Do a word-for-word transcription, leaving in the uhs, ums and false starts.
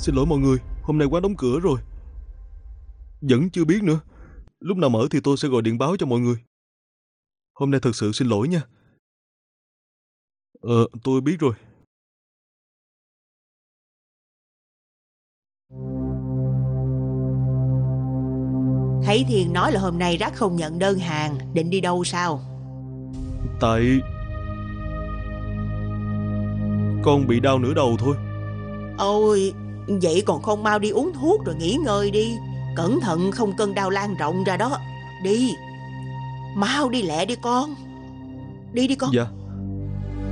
Xin lỗi mọi người, hôm nay quán đóng cửa rồi. Vẫn chưa biết nữa. Lúc nào mở thì tôi sẽ gọi điện báo cho mọi người. Hôm nay thật sự xin lỗi nha. Ờ, tôi biết rồi. Thấy Thiên nói là hôm nay Rắc không nhận đơn hàng, định đi đâu sao? Tại con bị đau nửa đầu thôi. Ôi, vậy còn không mau đi uống thuốc rồi nghỉ ngơi đi. Cẩn thận không cơn đau lan rộng ra đó. Đi, mau đi lẹ đi con. Đi đi con. Dạ.